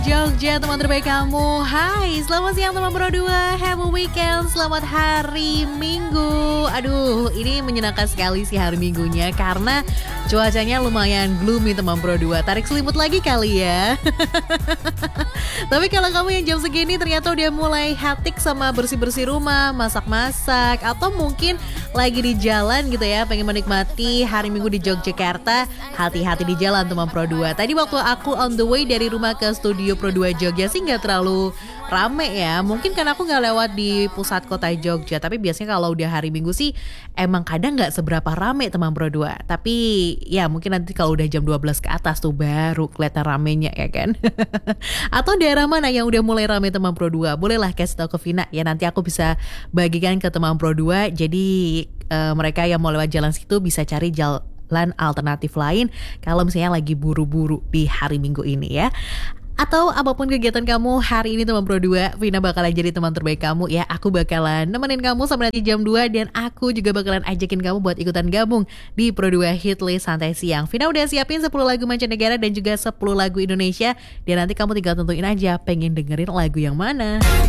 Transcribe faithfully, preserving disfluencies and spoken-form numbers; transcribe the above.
Jogja, teman terbaik kamu. Hai, selamat siang teman Pro dua. Happy weekend, selamat hari Minggu. Aduh, ini menyenangkan sekali sih hari Minggunya karena cuacanya lumayan gloomy teman Pro dua. Tarik selimut lagi kali ya. Tapi kalau kamu yang jam segini ternyata udah mulai hektik sama bersih-bersih rumah, masak-masak, atau mungkin lagi di jalan gitu ya, pengen menikmati hari Minggu di Yogyakarta, hati-hati di jalan teman Pro dua. Tadi waktu aku on the way dari rumah ke studio Pro dua Jogja sih nggak terlalu rame ya. Mungkin karena aku nggak lewat di pusat kota Jogja. Tapi biasanya kalau udah hari Minggu sih emang kadang nggak seberapa rame teman Pro dua. Tapi ya mungkin nanti kalau udah jam dua belas ke atas tuh baru kelihatan ramenya ya kan. Atau daerah mana yang udah mulai rame teman Pro dua? Bolehlah kasih tahu ke Vina ya, nanti aku bisa bagikan ke teman Pro dua. Jadi uh, mereka yang mau lewat jalan situ bisa cari jalan alternatif lain kalau misalnya lagi buru-buru di hari Minggu ini ya. Atau apapun kegiatan kamu hari ini teman Pro dua, Vina bakalan jadi teman terbaik kamu ya. Aku bakalan nemenin kamu sampai nanti jam dua. Dan aku juga bakalan ajakin kamu buat ikutan gabung di Pro dua Hitlist Santai Siang. Vina udah siapin sepuluh lagu mancanegara dan juga sepuluh lagu Indonesia. Dan nanti kamu tinggal tentuin aja pengen dengerin lagu yang mana.